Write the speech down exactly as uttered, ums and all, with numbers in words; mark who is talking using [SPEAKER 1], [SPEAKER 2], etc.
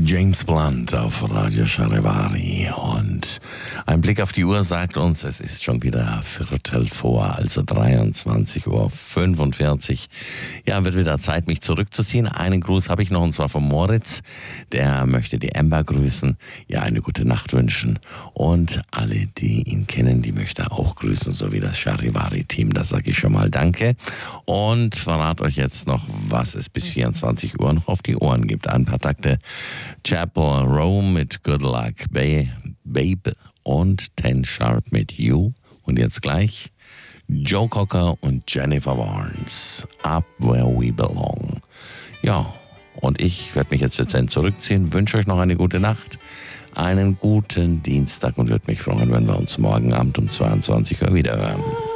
[SPEAKER 1] James Blunt auf Radio Charivari und ein Blick auf die Uhr sagt uns, es ist schon wieder Viertel vor, also dreiundzwanzig Uhr fünfundvierzig. Ja, wird wieder Zeit, mich zurückzuziehen. Einen Gruß habe ich noch und zwar von Moritz, der möchte die Amber grüßen, ja, eine gute Nacht wünschen und alle, die ihn kennen, die möchte er auch grüßen, so wie das Charivari-Team, da sage ich schon mal Danke und verrate euch jetzt noch, was es bis vierundzwanzig Uhr noch auf die Ohren gibt. Ein paar Takte Chapel Rome mit Good Luck Babe und Ten Sharp mit You. Und jetzt gleich Joe Cocker und Jennifer Barnes, Up Where We Belong. Ja, und ich werde mich jetzt dezent zurückziehen, wünsche euch noch eine gute Nacht, einen guten Dienstag und würde mich freuen, wenn wir uns morgen Abend um zweiundzwanzig Uhr wieder hören.